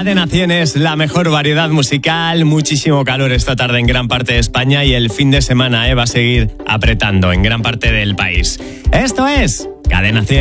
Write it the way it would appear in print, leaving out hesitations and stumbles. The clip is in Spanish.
Cadena 100 es la mejor variedad musical, muchísimo calor esta tarde en gran parte de España y el fin de semana va a seguir apretando en gran parte del país. Esto es Cadena 100.